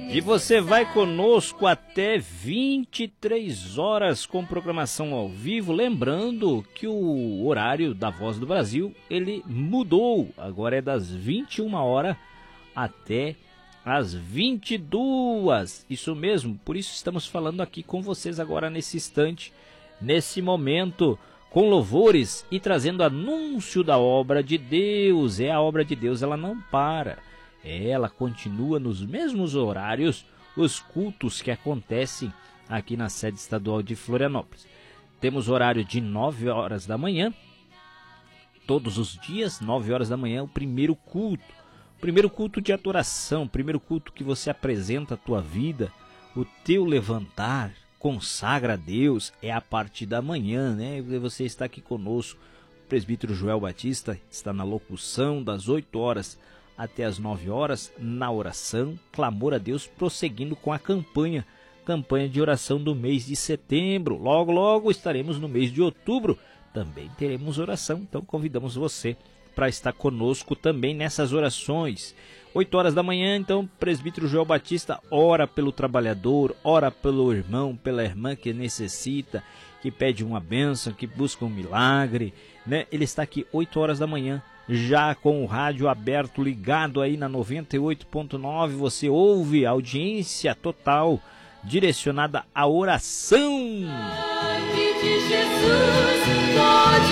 E você vai conosco até 23 horas com programação ao vivo. Lembrando que o horário da Voz do Brasil, ele mudou. Agora é das 21 horas até as 22. Isso mesmo, por isso estamos falando aqui com vocês agora nesse instante, nesse momento, com louvores e trazendo anúncio da obra de Deus. A obra de Deus, ela não para. Ela continua nos mesmos horários, os cultos que acontecem aqui na sede estadual de Florianópolis. Temos horário de 9 horas da manhã, todos os dias, 9 horas da manhã, o primeiro culto de adoração, o primeiro culto que você apresenta a tua vida, o teu levantar, consagra a Deus, é a partir da manhã, né? Você está aqui conosco, o presbítero Joel Batista está na locução das 8 horas até as 9 horas, na oração, clamor a Deus, prosseguindo com a campanha de oração do mês de setembro. Logo, logo estaremos no mês de outubro, também teremos oração, então convidamos você para estar conosco também nessas orações. 8 horas da manhã, então, presbítero Joel Batista ora pelo trabalhador, ora pelo irmão, pela irmã que necessita, que pede uma bênção, que busca um milagre, né? Ele está aqui 8 horas da manhã, já com o rádio aberto, ligado aí na 98.9, você ouve a audiência total, direcionada à oração. Sangue de Jesus pode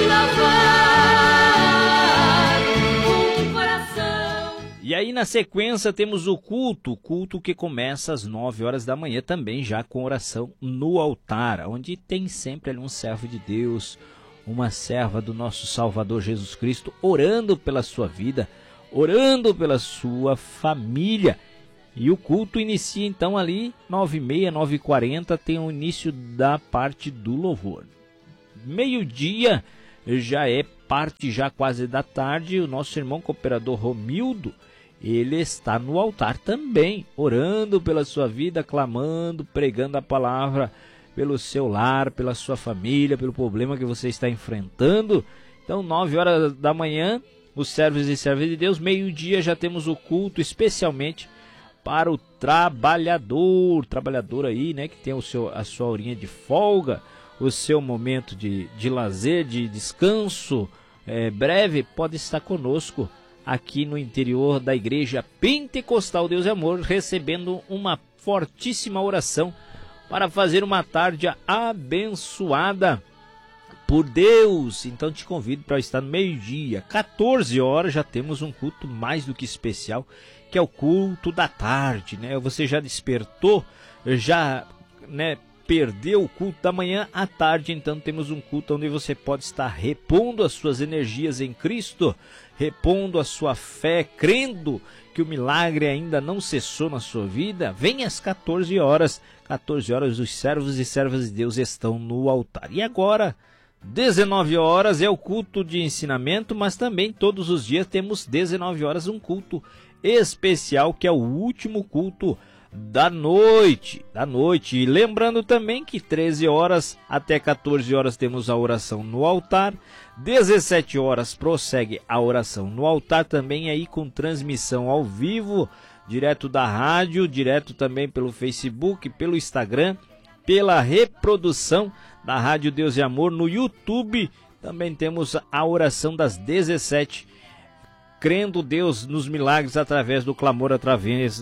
lavar o coração. E aí na sequência temos o culto que começa às 9 horas da manhã, também já com oração no altar, onde tem sempre ali um servo de Deus, uma serva do nosso Salvador Jesus Cristo, orando pela sua vida, orando pela sua família. E o culto inicia então ali, 9h30, 9h40, tem o início da parte do louvor. Meio-dia já é parte já quase da tarde, o nosso irmão cooperador Romildo, ele está no altar também, orando pela sua vida, clamando, pregando a palavra pelo seu lar, pela sua família, pelo problema que você está enfrentando. Então, 9 horas da manhã, os servos e servas de Deus. Meio-dia já temos o culto especialmente para o trabalhador aí, né, que tem a sua horinha de folga, o seu momento de lazer, de descanso breve, pode estar conosco aqui no interior da Igreja Pentecostal Deus e Amor, recebendo uma fortíssima oração para fazer uma tarde abençoada por Deus. Então te convido para estar no meio-dia, 14 horas, já temos um culto mais do que especial, que é o culto da tarde, né? Você já despertou, já, né, perdeu o culto da manhã à tarde, então temos um culto onde você pode estar repondo as suas energias em Cristo, repondo a sua fé, crendo que o milagre ainda não cessou na sua vida. Vem às 14 horas, os servos e servas de Deus estão no altar. E agora, 19 horas é o culto de ensinamento, mas também todos os dias temos 19 horas um culto especial, que é o último culto da noite. E lembrando também que 13 horas até 14 horas temos a oração no altar, 17 horas prossegue a oração no altar, também aí com transmissão ao vivo, direto da rádio, direto também pelo Facebook, pelo Instagram, pela reprodução da Rádio Deus e Amor no YouTube. Também temos a oração das 17, crendo Deus nos milagres através do clamor, através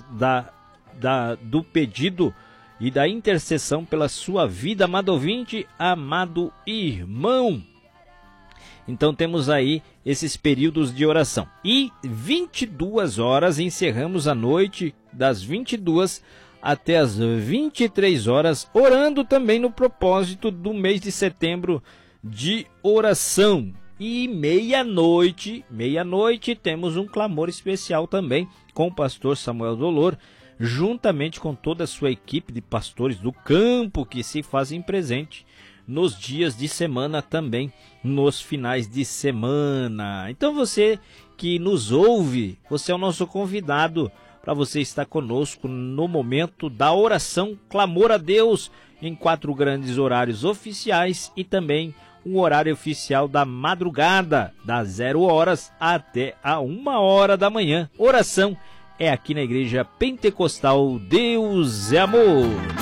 do pedido e da intercessão pela sua vida, amado ouvinte, amado irmão. Então temos aí esses períodos de oração. E 22 horas encerramos a noite, das 22 até as 23 horas, orando também no propósito do mês de setembro de oração. E meia-noite temos um clamor especial também com o pastor Samuel Dolor, juntamente com toda a sua equipe de pastores do campo que se fazem presente nos dias de semana, também nos finais de semana. Então você que nos ouve, você é o nosso convidado para você estar conosco no momento da oração, clamor a Deus, em 4 grandes horários oficiais e também um horário oficial da madrugada, das 0 horas até a 1 hora da manhã. Oração é aqui na Igreja Pentecostal Deus é Amor.